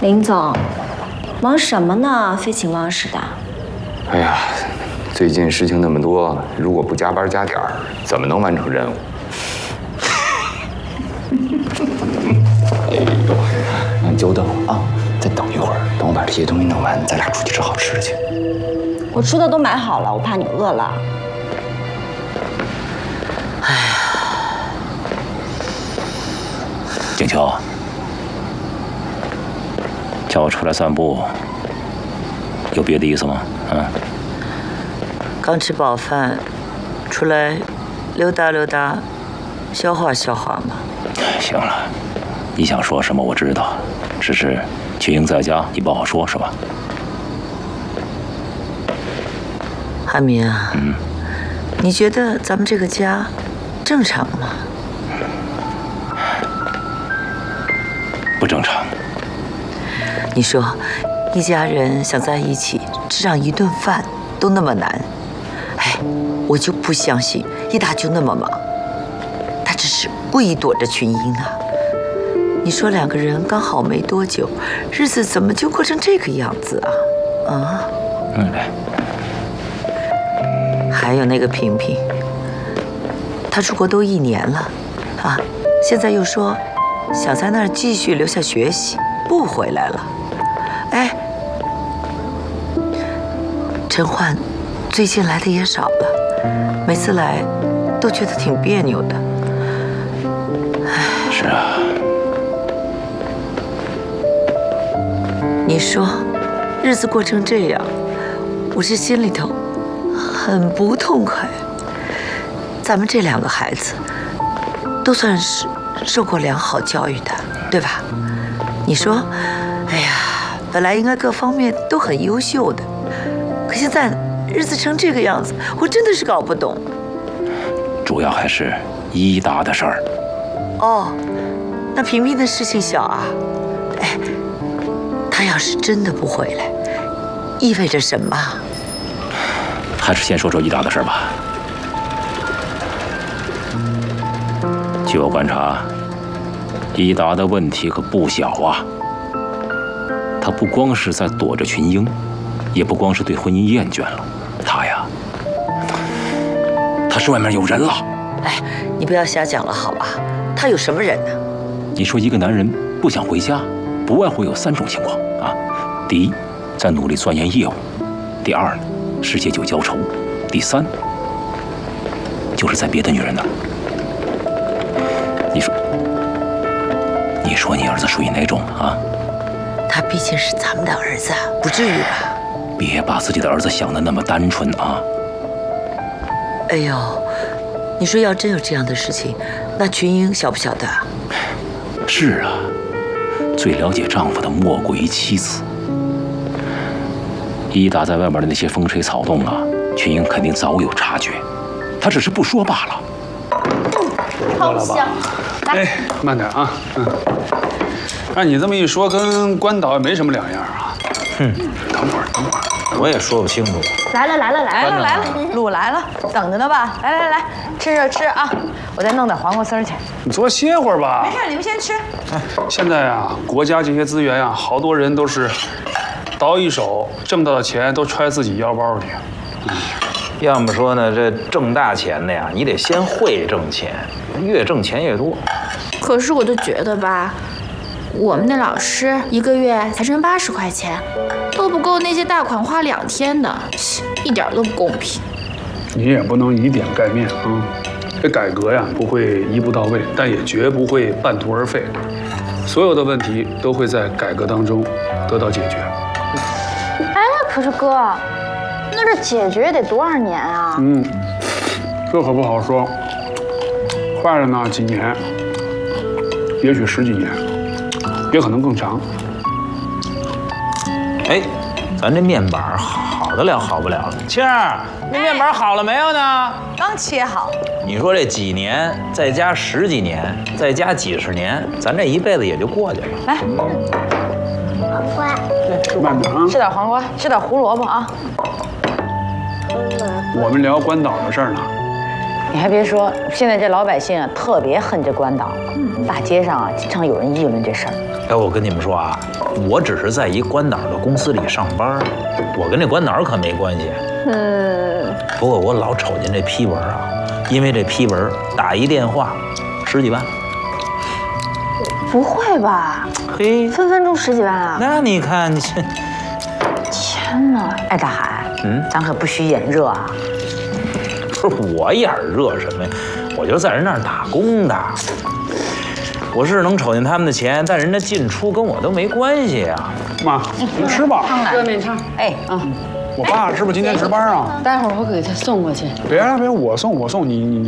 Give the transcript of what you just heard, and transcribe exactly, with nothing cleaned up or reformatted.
林总，忙什么呢？废寝忘食的。 哎呀，最近事情那么多，如果不加班加点儿，怎么能完成任务？哎呦，你久等了啊！再等一会儿，等我把这些东西弄完，咱俩出去吃好吃的去。 我吃的都买好了，我怕你饿了。 哎呀，景秋，叫我出来散步，有别的意思吗？啊？ 刚吃饱饭，出来溜达溜达，消化消化嘛。 行了，你想说什么我知道，只是群英在家，你不好说，是吧？ 汉民啊，嗯，你觉得咱们这个家正常吗？ 不正常。 你说，一家人想在一起吃上一顿饭都那么难，哎，我就不相信一达就那么忙，他只是故意躲着群英啊。你说两个人刚好没多久，日子怎么就过成这个样子啊？啊？嗯。还有那个萍萍，她出国都一年了，啊，现在又说想在那儿继续留下学习，不回来了。哎，陈焕最近来的也少了，每次来都觉得挺别扭的。哎， 是啊。 你说，日子过成这样，我这心里头很不痛快。咱们这两个孩子都算是受过良好教育的，对吧？你说，哎呀，本来应该各方面都很优秀的，可现在日子成这个样子，我真的是搞不懂。 主要还是一达的事儿。 哦，那萍萍的事情小啊。哎，他要是真的不回来，意味着什么？ 还是先说说一达的事儿吧。据我观察，一达的问题可不小啊。他不光是在躲着群英，也不光是对婚姻厌倦了，他呀，他是外面有人了。 哎，你不要瞎讲了好吧？他有什么人呢？ 你说一个男人不想回家，不外乎有三种情况啊。第一，在努力钻研业务；第二呢，是借酒浇愁；第三，就是在别的女人那儿。你说，你说你儿子属于哪种啊？ 他毕竟是咱们的儿子，不至于吧？ 别把自己的儿子想得那么单纯啊！ 哎呦，你说要真有这样的事情，那群英晓不晓得？ 是啊，最了解丈夫的莫过于妻子。一达在外面的那些风吹草动啊，群英肯定早有察觉，她只是不说罢了。 嗯，好香。 哎，慢点啊，嗯。按你这么一说，跟关岛也没什么两样啊。 哼， 等会儿，等会儿， 我也说不清楚。 来了来了来了来了， 路来了，等着呢吧？来来来，吃着吃啊！我再弄点黄瓜丝儿去。 你多歇会儿吧。 没事，你们先吃。 现在啊，国家这些资源啊，好多人都是倒一手挣到的钱都揣自己腰包里。嗯， 要么说呢，这挣大钱的呀，你得先会挣钱，越挣钱越多。 可是我就觉得吧。我们那老师一个月才挣八十块钱，都不够那些大款花两天的，一点都不公平。 你也不能以点盖面啊！这改革呀，不会一步到位，但也绝不会半途而废。所有的问题都会在改革当中得到解决。 哎，可是哥，那这解决得多少年啊？ 嗯，这可不好说。坏了呢，几年，也许十几年。也可能更长。 哎，咱这面板好得了，好不了了。庆儿，那面板好了没有呢？ 刚切好。 你说这几年，再加十几年，再加几十年，咱这一辈子也就过去了。 来， 黄瓜。 对，慢点啊。 吃点黄瓜，吃点胡萝卜啊。 我们聊关岛的事儿呢。 你还别说，现在这老百姓啊，特别恨这关岛。大街上啊，经常有人议论这事儿。 哎，我跟你们说啊，我只是在一关岛的公司里上班，我跟这关岛可没关系。嗯。不过我老瞅见这批文啊，因为这批文打一电话，十几万。 不会吧？ 嘿， 分分钟十几万啊！ 那你看，你这， 天哪！哎，大海， 嗯， 咱可不许眼热啊！ 不是我眼热什么呀？我就在人那儿打工的。我是能瞅见他们的钱，但人家进出跟我都没关系啊。 妈，您吃吧。 热面肠。 哎， 啊， 我爸是不是今天值班啊？ 待会儿我给他送过去。 别了别，我送我送你你。